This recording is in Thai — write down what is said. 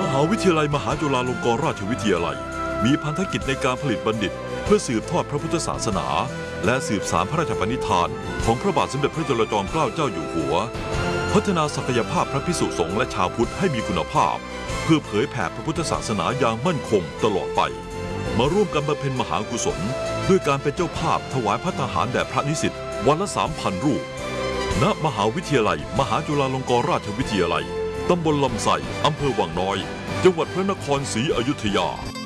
มหาวิทยาลัยมหาจุฬาลงกรณราชวิทยาลัยมีพันธกิจในการผลิตบัณฑิตเพื่อสืบทอดพระพุทธศาสนาและสืบสานพระราชปณิธานของพระบาทสมเด็จพระจุลจอมเกล้าเจ้าอยู่หัวพัฒนาศักยภาพพระภิกษุสงฆ์และชาวพุทธให้มีคุณภาพเพื่อเผยแผ่พระพุทธศาสนาอย่างมั่นคงตลอดไปมาร่วมกันบำเพ็ญมหากุศลด้วยการเป็นเจ้าภาพถวายภัตตาหารแด่พระนิสิตวันละ 3,000 รูปณมหาวิทยาลัยมหาจุฬาลงกรณราชวิทยาลัยตำบลลำไส้อำเภอวังน้อยจังหวัดพระนครศรีอยุธยา